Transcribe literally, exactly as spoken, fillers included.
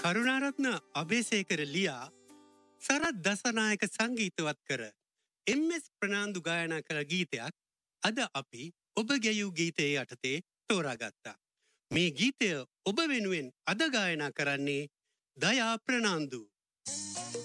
කරුණාරත්න අබේසේකර ලියා සරත් දසනායක සංගීතවත් කර එම් එස් ප්‍රනාන්දු ගායනා කළ ගීතයක් අද අපි ඔබ ගැයූ ගීතයේ යටතේ තෝරාගත්තා. මේ ගීතය ඔබ වෙනුවෙන් අද ගායනා කරන්නේ දයා ප්‍රනාන්දු.